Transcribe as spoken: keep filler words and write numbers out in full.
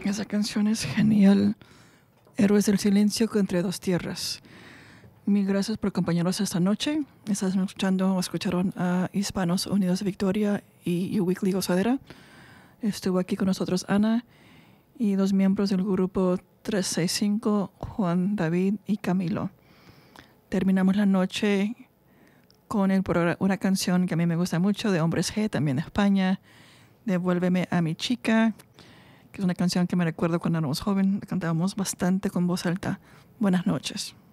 Esa canción es genial. Héroes del Silencio entre dos tierras. Mil gracias por acompañarnos esta noche. Estás escuchando o escucharon a Hispanos Unidos de Victoria y Weekly Gozadera. Estuvo aquí con nosotros Ana y dos miembros del grupo trescientos sesenta y cinco, Juan, David y Camilo. Terminamos la noche con el una canción que a mí me gusta mucho de Hombres G, también de España, Devuélveme a mi chica, que es una canción que me recuerdo cuando éramos jóvenes, cantábamos bastante con voz alta. Buenas noches.